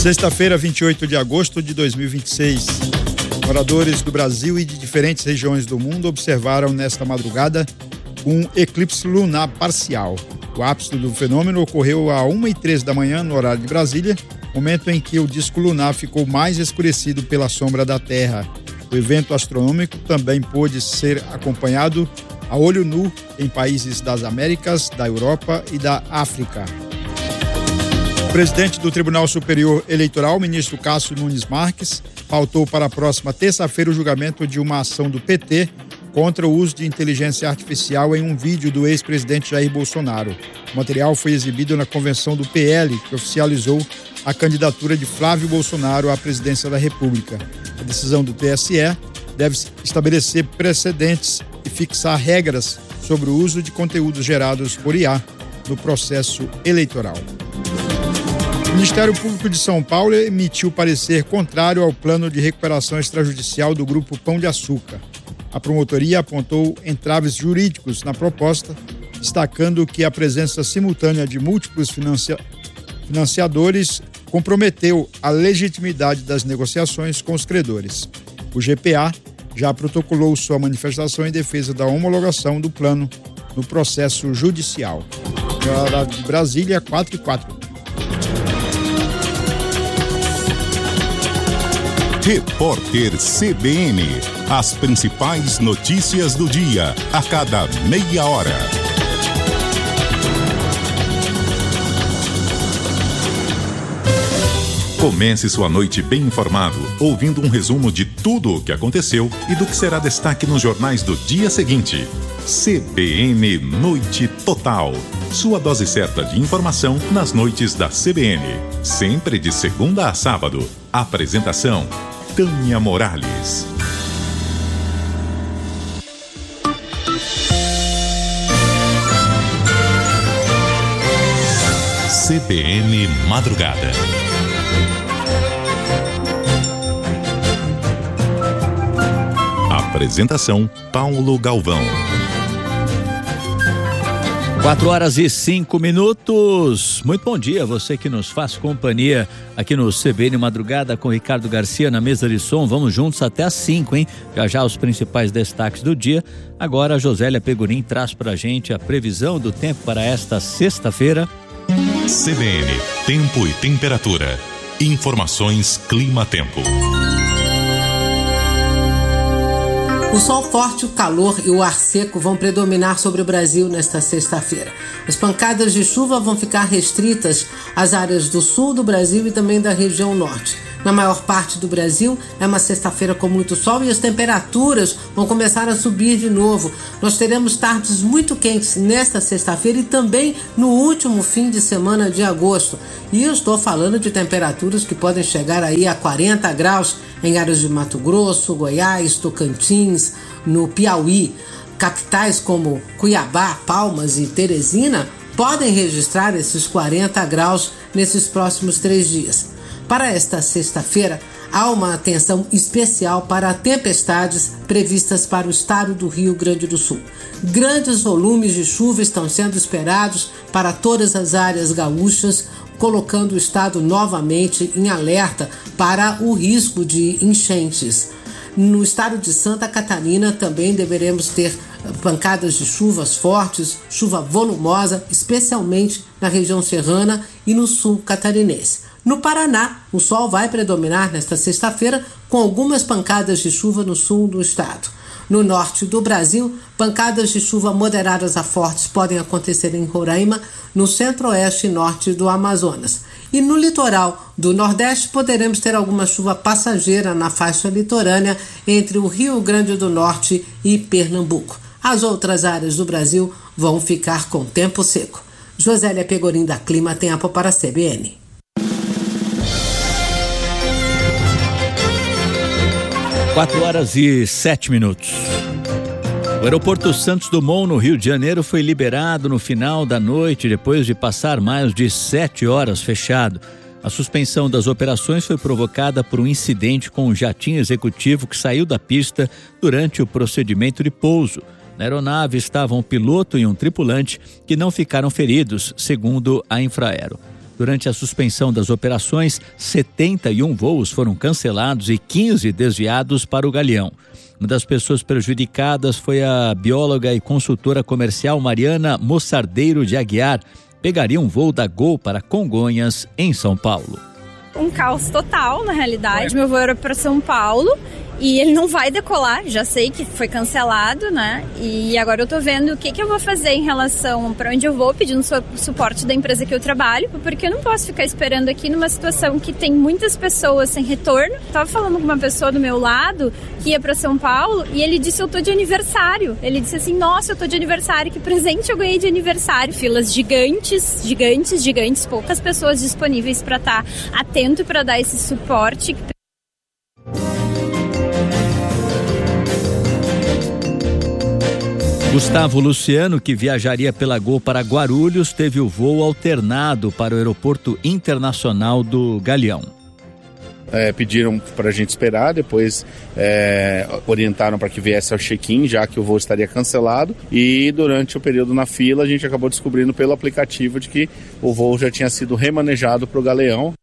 Sexta-feira, 28 de agosto de 2026. Moradores do Brasil e de diferentes regiões do mundo observaram nesta madrugada um eclipse lunar parcial. O ápice do fenômeno ocorreu às 1h03 da manhã, no horário de Brasília, momento em que o disco lunar ficou mais escurecido pela sombra da Terra. O evento astronômico também pôde ser acompanhado a olho nu em países das Américas, da Europa e da África. O presidente do Tribunal Superior Eleitoral, ministro Cássio Nunes Marques, pautou para a próxima terça-feira o julgamento de uma ação do PT contra o uso de inteligência artificial em um vídeo do ex-presidente Jair Bolsonaro. O material foi exibido na convenção do PL, que oficializou a candidatura de Flávio Bolsonaro à presidência da República. A decisão do TSE deve estabelecer precedentes e fixar regras sobre o uso de conteúdos gerados por IA no processo eleitoral. O Ministério Público de São Paulo emitiu parecer contrário ao plano de recuperação extrajudicial do Grupo Pão de Açúcar. A promotoria apontou entraves jurídicos na proposta, destacando que a presença simultânea de múltiplos financiadores comprometeu a legitimidade das negociações com os credores. O GPA já protocolou sua manifestação em defesa da homologação do plano no processo judicial. Hora de Brasília, 4h04. Repórter CBN. As principais notícias do dia, a cada meia hora. Comece sua noite bem informado, ouvindo um resumo de tudo o que aconteceu e do que será destaque nos jornais do dia seguinte. CBN Noite Total. Sua dose certa de informação nas noites da CBN. Sempre de segunda a sábado. Apresentação: Tânia Morales. CBN Madrugada. Apresentação: Paulo Galvão. 4h05. Muito bom dia, você que nos faz companhia aqui no CBN Madrugada com Ricardo Garcia na mesa de som. Vamos juntos até às 5, hein? Já os principais destaques do dia. Agora a Josélia Pegorim traz pra gente a previsão do tempo para esta sexta-feira. CBN, tempo e temperatura. Informações Clima-Tempo. O sol forte, o calor e o ar seco vão predominar sobre o Brasil nesta sexta-feira. As pancadas de chuva vão ficar restritas às áreas do sul do Brasil e também da região norte. Na maior parte do Brasil, é uma sexta-feira com muito sol e as temperaturas vão começar a subir de novo. Nós teremos tardes muito quentes nesta sexta-feira e também no último fim de semana de agosto. E eu estou falando de temperaturas que podem chegar aí a 40 graus em áreas de Mato Grosso, Goiás, Tocantins, no Piauí. Capitais como Cuiabá, Palmas e Teresina podem registrar esses 40 graus nesses próximos 3 dias. Para esta sexta-feira, há uma atenção especial para tempestades previstas para o estado do Rio Grande do Sul. Grandes volumes de chuva estão sendo esperados para todas as áreas gaúchas, colocando o estado novamente em alerta para o risco de enchentes. No estado de Santa Catarina também deveremos ter pancadas de chuvas fortes, chuva volumosa, especialmente na região serrana e no sul catarinense. No Paraná, o sol vai predominar nesta sexta-feira com algumas pancadas de chuva no sul do estado. No norte do Brasil, pancadas de chuva moderadas a fortes podem acontecer em Roraima, no centro-oeste e norte do Amazonas. E no litoral do Nordeste poderemos ter alguma chuva passageira na faixa litorânea entre o Rio Grande do Norte e Pernambuco. As outras áreas do Brasil vão ficar com tempo seco. Josélia Pegorim da Clima Tempo para a CBN. 4h07. O aeroporto Santos Dumont, no Rio de Janeiro, foi liberado no final da noite, depois de passar mais de 7 horas fechado. A suspensão das operações foi provocada por um incidente com um jatinho executivo que saiu da pista durante o procedimento de pouso. Na aeronave estavam um piloto e um tripulante que não ficaram feridos, segundo a Infraero. Durante a suspensão das operações, 71 voos foram cancelados e 15 desviados para o Galeão. Uma das pessoas prejudicadas foi a bióloga e consultora comercial Mariana Moçardeiro de Aguiar. Pegaria um voo da Gol para Congonhas, em São Paulo. Um caos total, na realidade. Meu voo era para São Paulo e ele não vai decolar, já sei que foi cancelado, né? E agora eu tô vendo o que eu vou fazer em relação para onde eu vou, pedindo suporte da empresa que eu trabalho, porque eu não posso ficar esperando aqui numa situação que tem muitas pessoas sem retorno. Tava falando com uma pessoa do meu lado que ia para São Paulo e ele disse: eu tô de aniversário. Ele disse assim: nossa, eu tô de aniversário, que presente eu ganhei de aniversário. Filas gigantes, poucas pessoas disponíveis para estar atento para dar esse suporte. Gustavo Luciano, que viajaria pela Gol para Guarulhos, teve o voo alternado para o Aeroporto Internacional do Galeão. Pediram para a gente esperar, depois orientaram para que viesse ao check-in, já que o voo estaria cancelado, e durante o período na fila a gente acabou descobrindo pelo aplicativo de que o voo já tinha sido remanejado para o Galeão.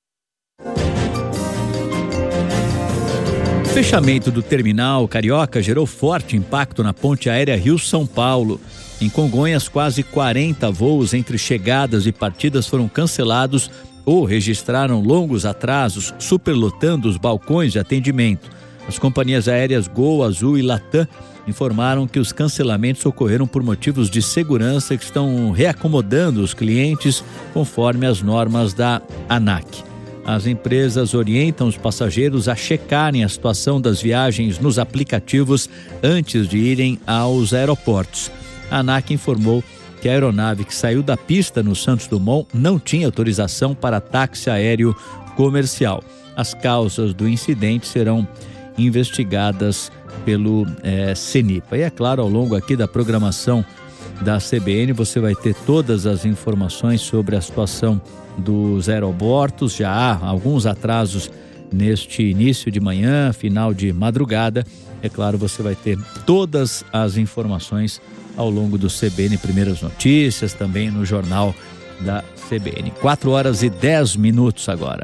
O fechamento do terminal carioca gerou forte impacto na ponte aérea Rio-São Paulo. Em Congonhas, quase 40 voos entre chegadas e partidas foram cancelados ou registraram longos atrasos, superlotando os balcões de atendimento. As companhias aéreas Gol, Azul e Latam informaram que os cancelamentos ocorreram por motivos de segurança que estão reacomodando os clientes conforme as normas da ANAC. As empresas orientam os passageiros a checarem a situação das viagens nos aplicativos antes de irem aos aeroportos. A ANAC informou que a aeronave que saiu da pista no Santos Dumont não tinha autorização para táxi aéreo comercial. As causas do incidente serão investigadas pelo CENIPA. E é claro, ao longo aqui da programação da CBN, você vai ter todas as informações sobre a situação dos aeroportos. Já há alguns atrasos neste início de manhã, final de madrugada. É claro, você vai ter todas as informações ao longo do CBN Primeiras Notícias, também no jornal da CBN. 4h10 agora.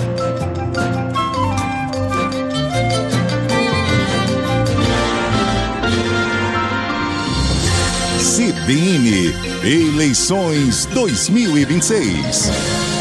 CBN Eleições 2026.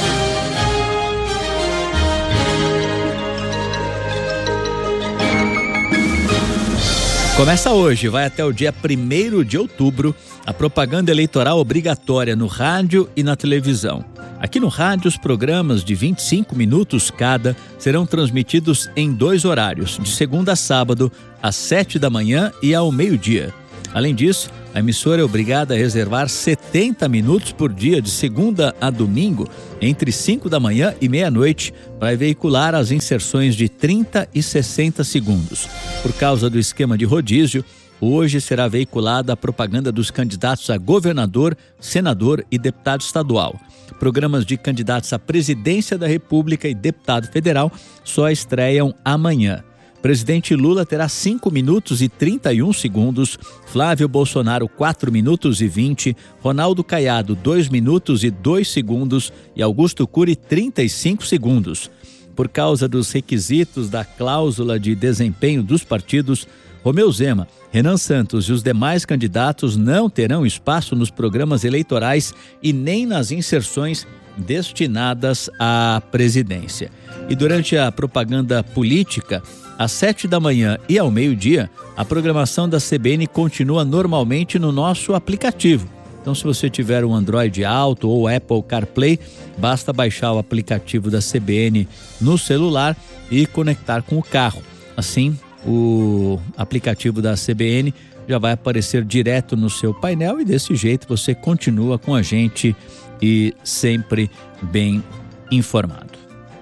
Começa hoje, vai até o dia 1º de outubro, a propaganda eleitoral obrigatória no rádio e na televisão. Aqui no rádio, os programas de 25 minutos cada serão transmitidos em 2 horários, de segunda a sábado, às 7 da manhã e ao meio-dia. Além disso, a emissora é obrigada a reservar 70 minutos por dia, de segunda a domingo, entre 5 da manhã e meia-noite, para veicular as inserções de 30 e 60 segundos. Por causa do esquema de rodízio, hoje será veiculada a propaganda dos candidatos a governador, senador e deputado estadual. Programas de candidatos à presidência da República e deputado federal só estreiam amanhã. Presidente Lula terá 5 minutos e 31 segundos, Flávio Bolsonaro 4 minutos e 20, Ronaldo Caiado 2 minutos e 2 segundos e Augusto Cury 35 segundos. Por causa dos requisitos da cláusula de desempenho dos partidos, Romeu Zema, Renan Santos e os demais candidatos não terão espaço nos programas eleitorais e nem nas inserções destinadas à presidência. E durante a propaganda política, às 7 da manhã e ao meio-dia, a programação da CBN continua normalmente no nosso aplicativo. Então, se você tiver um Android Auto ou Apple CarPlay, basta baixar o aplicativo da CBN no celular e conectar com o carro. Assim, o aplicativo da CBN já vai aparecer direto no seu painel e desse jeito você continua com a gente e sempre bem informado.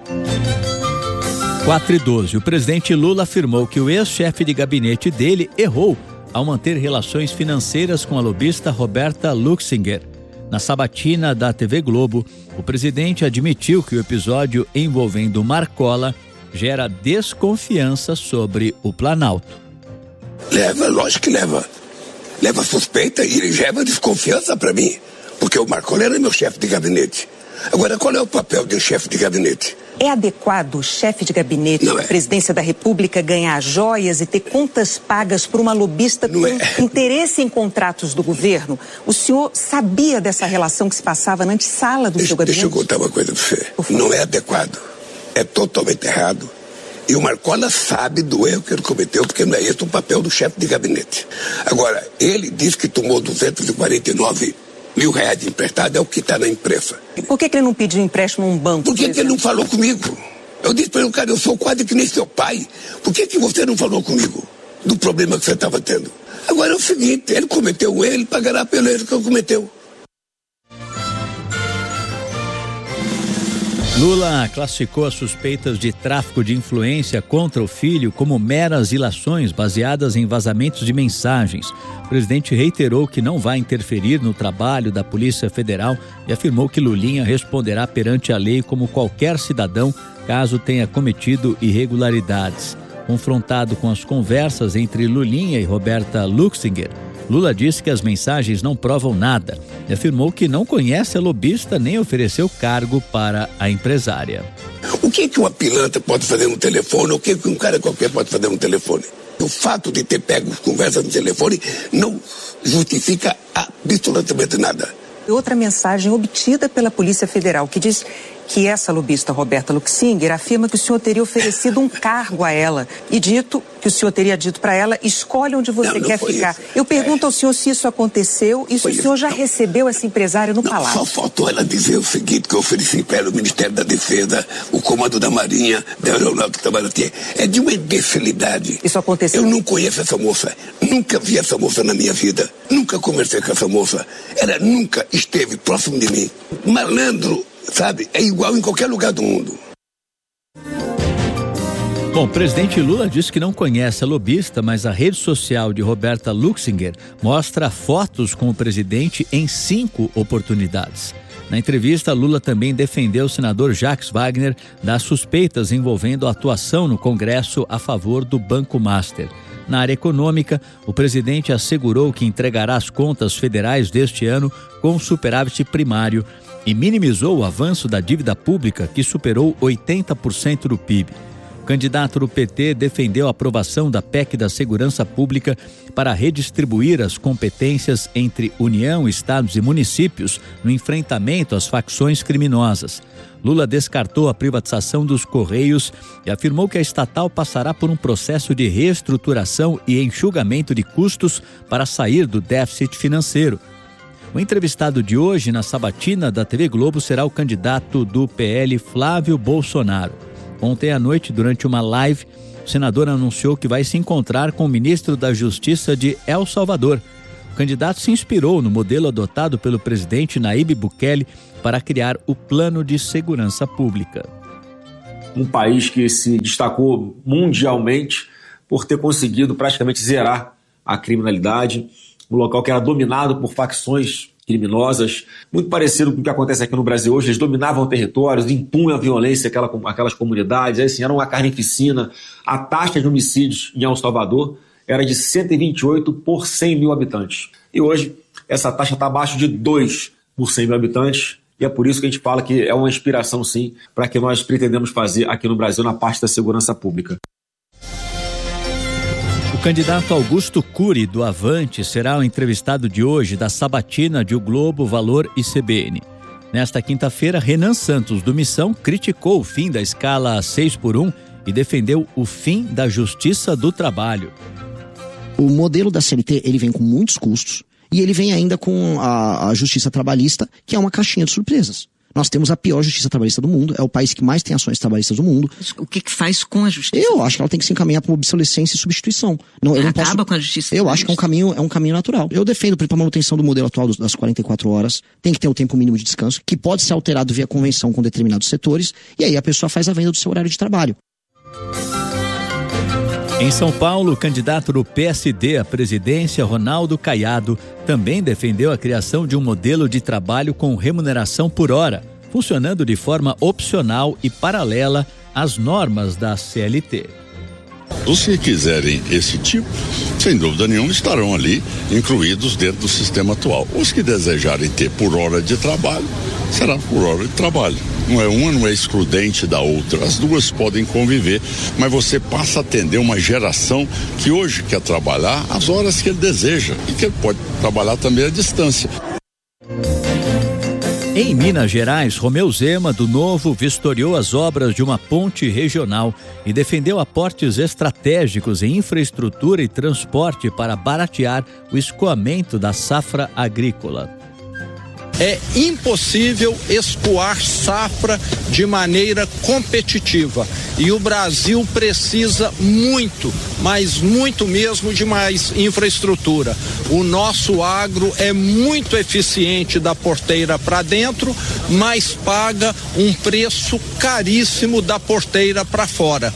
4h12. O presidente Lula afirmou que o ex-chefe de gabinete dele errou ao manter relações financeiras com a lobista Roberta Luxinger. Na sabatina da TV Globo, o presidente admitiu que o episódio envolvendo Marcola gera desconfiança sobre o Planalto. Lógico que leva. Leva suspeita e leva desconfiança para mim. Porque o Marcola era meu chefe de gabinete. Agora, qual é o papel de um chefe de gabinete? É adequado o chefe de gabinete da presidência da República ganhar joias e ter contas pagas por uma lobista com interesse em contratos do governo? O senhor sabia dessa relação que se passava na antessala do seu gabinete? Deixa eu contar uma coisa para você. Não é adequado. É totalmente errado. E o Marcola sabe do erro que ele cometeu, porque não é esse o papel do chefe de gabinete. Agora, ele disse que tomou 249 mil reais de emprestado, é o que está na imprensa. E por que ele não pediu empréstimo a um banco? Por que ele não falou comigo? Eu disse para ele, cara, eu sou quase que nem seu pai. Por que você não falou comigo do problema que você estava tendo? Agora é o seguinte, ele cometeu um erro, ele pagará pelo erro que ele cometeu. Lula classificou as suspeitas de tráfico de influência contra o filho como meras ilações baseadas em vazamentos de mensagens. O presidente reiterou que não vai interferir no trabalho da Polícia Federal e afirmou que Lulinha responderá perante a lei como qualquer cidadão caso tenha cometido irregularidades. Confrontado com as conversas entre Lulinha e Roberta Luxinger, Lula disse que as mensagens não provam nada e afirmou que não conhece a lobista nem ofereceu cargo para a empresária. O que uma pilantra pode fazer no telefone? O que um cara qualquer pode fazer no telefone? O fato de ter pego conversa no telefone não justifica absolutamente nada. Outra mensagem obtida pela Polícia Federal que diz que essa lobista Roberta Luxinger afirma que o senhor teria oferecido um cargo a ela e dito que o senhor teria dito para ela, escolhe onde você quer ficar. Isso. Eu pergunto ao senhor se isso aconteceu e se o senhor já recebeu essa empresária no Palácio. Só faltou ela dizer o seguinte, que eu ofereci para ela o Ministério da Defesa, o Comando da Marinha, da Aeronáutica da Marinha. É de uma imbecilidade. Isso aconteceu? Eu não conheço essa moça, nunca vi essa moça na minha vida, nunca conversei com essa moça, ela nunca esteve próximo de mim. Malandro, sabe, é igual em qualquer lugar do mundo. Bom, o presidente Lula disse que não conhece a lobista, mas a rede social de Roberta Luxinger mostra fotos com o presidente em 5 oportunidades. Na entrevista, Lula também defendeu o senador Jacques Wagner das suspeitas envolvendo a atuação no Congresso a favor do Banco Master. Na área econômica, o presidente assegurou que entregará as contas federais deste ano com superávit primário e minimizou o avanço da dívida pública, que superou 80% do PIB. O candidato do PT defendeu a aprovação da PEC da Segurança Pública para redistribuir as competências entre União, estados e municípios no enfrentamento às facções criminosas. Lula descartou a privatização dos Correios e afirmou que a estatal passará por um processo de reestruturação e enxugamento de custos para sair do déficit financeiro. O entrevistado de hoje na sabatina da TV Globo será o candidato do PL, Flávio Bolsonaro. Ontem à noite, durante uma live, o senador anunciou que vai se encontrar com o ministro da Justiça de El Salvador. O candidato se inspirou no modelo adotado pelo presidente Nayib Bukele para criar o Plano de Segurança Pública. Um país que se destacou mundialmente por ter conseguido praticamente zerar a criminalidade, um local que era dominado por facções criminosas, muito parecido com o que acontece aqui no Brasil hoje. Eles dominavam territórios, impunham a violência aquelas comunidades, assim, era uma carnificina. A taxa de homicídios em El Salvador era de 128 por 100 mil habitantes. E hoje essa taxa está abaixo de 2 por 100 mil habitantes, e é por isso que a gente fala que é uma inspiração, sim, para que nós pretendemos fazer aqui no Brasil na parte da segurança pública. O candidato Augusto Cury, do Avante, será o entrevistado de hoje da sabatina de O Globo, Valor e CBN. Nesta quinta-feira, Renan Santos, do Missão, criticou o fim da escala 6x1 e defendeu o fim da Justiça do Trabalho. O modelo da CLT, ele vem com muitos custos e ele vem ainda com a Justiça Trabalhista, que é uma caixinha de surpresas. Nós temos a pior justiça trabalhista do mundo, é o país que mais tem ações trabalhistas do mundo. O que faz com a justiça? Eu acho que ela tem que se encaminhar para obsolescência e substituição. Não, eu não acaba posso... com a justiça? Eu acho que é um caminho natural. Eu defendo para a manutenção do modelo atual das 44 horas, tem que ter o tempo mínimo de descanso, que pode ser alterado via convenção com determinados setores, e aí a pessoa faz a venda do seu horário de trabalho. Em São Paulo, o candidato do PSD à presidência, Ronaldo Caiado, também defendeu a criação de um modelo de trabalho com remuneração por hora, funcionando de forma opcional e paralela às normas da CLT. Os que quiserem esse tipo, sem dúvida nenhuma, estarão ali incluídos dentro do sistema atual. Os que desejarem ter por hora de trabalho, será por hora de trabalho. Uma não é excludente da outra, as duas podem conviver, mas você passa a atender uma geração que hoje quer trabalhar as horas que ele deseja e que ele pode trabalhar também à distância. Em Minas Gerais, Romeu Zema, do Novo, vistoriou as obras de uma ponte regional e defendeu aportes estratégicos em infraestrutura e transporte para baratear o escoamento da safra agrícola. É impossível escoar safra de maneira competitiva e o Brasil precisa muito, mas muito mesmo de mais infraestrutura. O nosso agro é muito eficiente da porteira para dentro, mas paga um preço caríssimo da porteira para fora.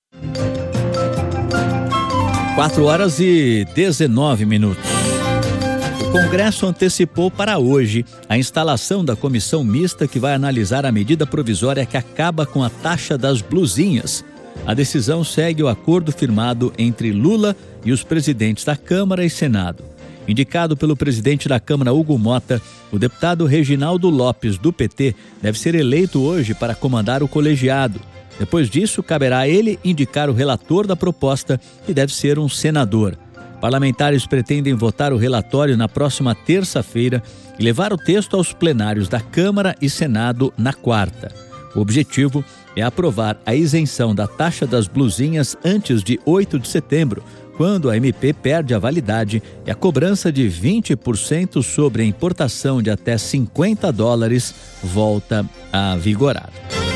4h19. O Congresso antecipou para hoje a instalação da comissão mista que vai analisar a medida provisória que acaba com a taxa das blusinhas. A decisão segue o acordo firmado entre Lula e os presidentes da Câmara e Senado. Indicado pelo presidente da Câmara, Hugo Mota, o deputado Reginaldo Lopes, do PT, deve ser eleito hoje para comandar o colegiado. Depois disso, caberá a ele indicar o relator da proposta, que deve ser um senador. Parlamentares pretendem votar o relatório na próxima terça-feira e levar o texto aos plenários da Câmara e Senado na quarta. O objetivo é aprovar a isenção da taxa das blusinhas antes de 8 de setembro, quando a MP perde a validade e a cobrança de 20% sobre a importação de até $50 volta a vigorar.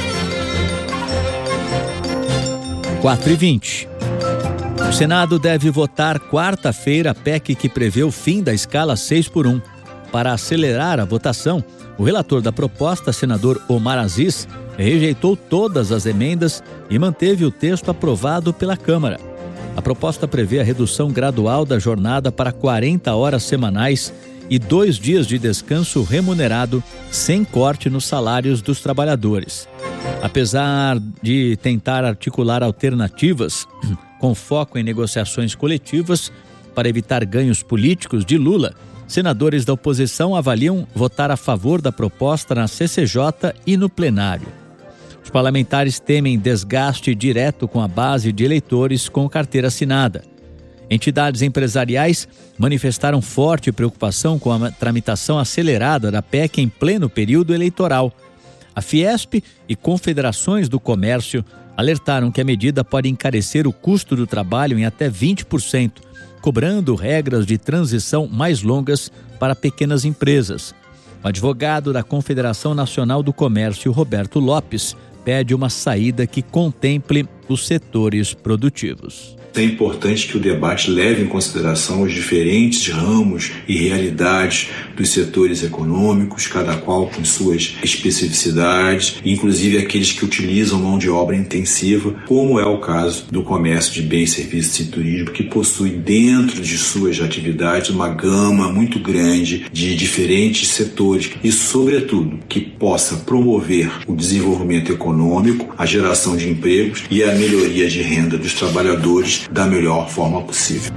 4h20. O Senado deve votar quarta-feira a PEC que prevê o fim da escala 6x1. Para acelerar a votação, o relator da proposta, senador Omar Aziz, rejeitou todas as emendas e manteve o texto aprovado pela Câmara. A proposta prevê a redução gradual da jornada para 40 horas semanais e 2 dias de descanso remunerado, sem corte nos salários dos trabalhadores. Apesar de tentar articular alternativas com foco em negociações coletivas para evitar ganhos políticos de Lula, senadores da oposição avaliam votar a favor da proposta na CCJ e no plenário. Os parlamentares temem desgaste direto com a base de eleitores com carteira assinada. Entidades empresariais manifestaram forte preocupação com a tramitação acelerada da PEC em pleno período eleitoral. A Fiesp e confederações do comércio alertaram que a medida pode encarecer o custo do trabalho em até 20%, cobrando regras de transição mais longas para pequenas empresas. O advogado da Confederação Nacional do Comércio, Roberto Lopes, pede uma saída que contemple os setores produtivos. É importante que o debate leve em consideração os diferentes ramos e realidades dos setores econômicos, cada qual com suas especificidades, inclusive aqueles que utilizam mão de obra intensiva, como é o caso do comércio de bens, serviços e turismo, que possui dentro de suas atividades uma gama muito grande de diferentes setores e, sobretudo, que possa promover o desenvolvimento econômico, a geração de empregos e a melhoria de renda dos trabalhadores da melhor forma possível.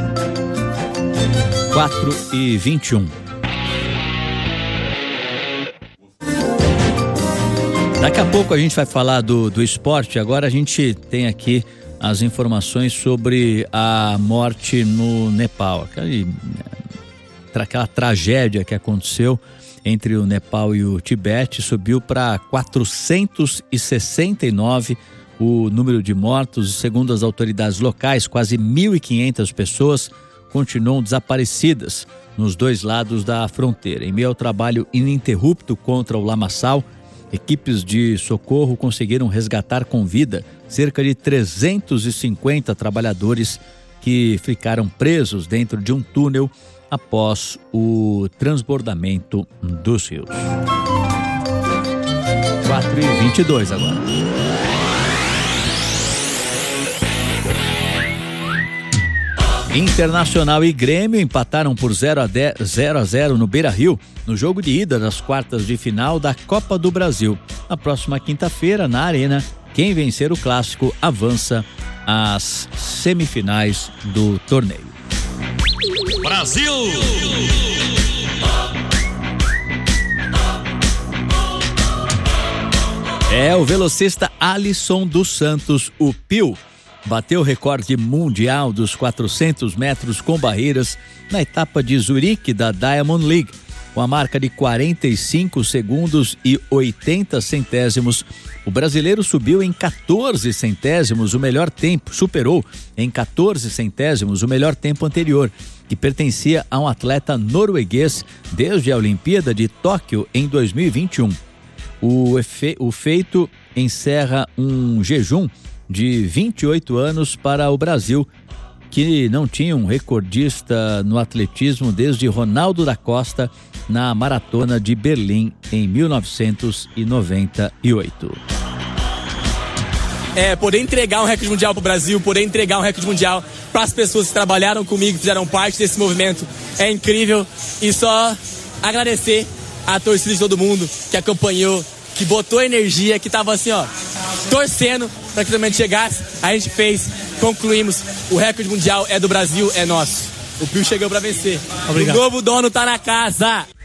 4h21. Daqui a pouco a gente vai falar do esporte. Agora a gente tem aqui as informações sobre a morte no Nepal. Aquela tragédia que aconteceu entre o Nepal e o Tibete subiu para 469 o número de mortos. Segundo as autoridades locais, quase 1.500 pessoas continuam desaparecidas nos dois lados da fronteira. Em meio ao trabalho ininterrupto contra o lamaçal, equipes de socorro conseguiram resgatar com vida cerca de 350 trabalhadores que ficaram presos dentro de um túnel após o transbordamento dos rios. 4h22 agora. Internacional e Grêmio empataram por 0-0 no Beira-Rio, no jogo de ida das quartas de final da Copa do Brasil. Na próxima quinta-feira, na Arena, quem vencer o clássico avança às semifinais do torneio. Brasil! O velocista Alisson dos Santos, o Pio, bateu o recorde mundial dos 400 metros com barreiras na etapa de Zurique da Diamond League. Com a marca de 45 segundos e 80 centésimos, o brasileiro subiu em 14 centésimos o melhor tempo, superou em 14 centésimos o melhor tempo anterior, que pertencia a um atleta norueguês desde a Olimpíada de Tóquio em 2021. O feito encerra um jejum de 28 anos para o Brasil, que não tinha um recordista no atletismo desde Ronaldo da Costa na Maratona de Berlim em 1998. Poder entregar um recorde mundial para o Brasil, poder entregar um recorde mundial para as pessoas que trabalharam comigo, que fizeram parte desse movimento, é incrível. E só agradecer a torcida de todo mundo que acompanhou, que botou energia, que tava assim, torcendo para que também chegasse. A gente fez, concluímos, o recorde mundial é do Brasil, é nosso. O Pio chegou para vencer. Obrigado. O novo dono tá na casa.